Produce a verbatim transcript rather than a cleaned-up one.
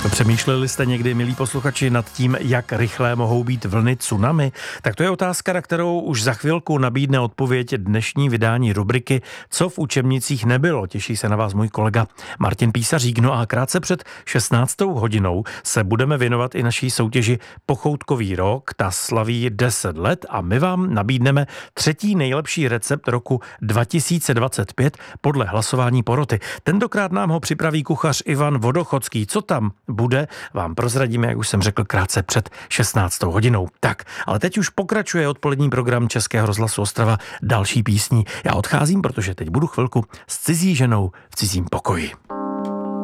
Přemýšleli jste někdy, milí posluchači, nad tím, jak rychlé mohou být vlny tsunami? Tak to je otázka, na kterou už za chvilku nabídne odpověď dnešní vydání rubriky Co v učebnicích nebylo. Těší se na vás můj kolega Martin Písařík. No a krátce před šestnáctou hodinou se budeme věnovat i naší soutěži Pochoutkový rok. Ta slaví deset let a my vám nabídneme třetí nejlepší recept roku dva tisíce dvacet pět podle hlasování poroty. Tentokrát nám ho připraví kuchař Ivan Vodochodský. Co tam bude, vám prozradíme, jak už jsem řekl, krátce před šestnáctou hodinou. Tak, ale teď už pokračuje odpolední program Českého rozhlasu Ostrava další písní. Já odcházím, protože teď budu chvilku s cizí ženou v cizím pokoji.